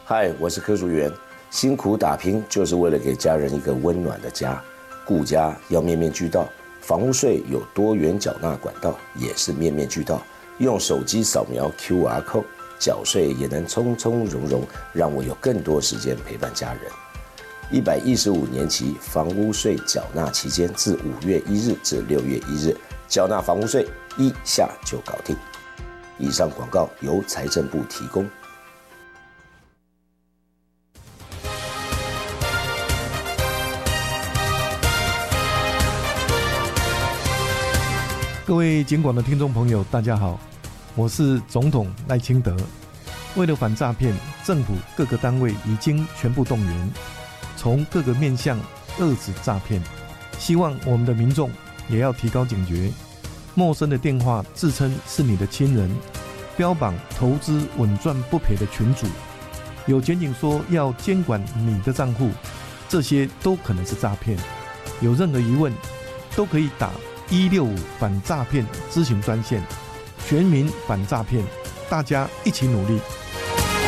嗨，我是柯淑媛。辛苦打拼就是为了给家人一个温暖的家，顾家要面面俱到。房屋税有多元缴纳管道，也是面面俱到。用手机扫描 QR code， 缴税也能从从容容，让我有更多时间陪伴家人。115年期房屋税缴纳期间，自5月1日至6月1日，缴纳房屋税1下就搞定。以上广告由财政部提供。 各位警广的听众朋友，大家好，我是总统赖清德。为了反诈骗，政府各个单位已经全部动员，从各个面向遏止诈骗。希望我们的民众也要提高警觉，陌生的电话自称是你的亲人，标榜投资稳赚不赔的群组，有检警说要监管你的账户，这些都可能是诈骗。有任何疑问，都可以打165反诈骗咨询专线，全民反诈骗，大家一起努力。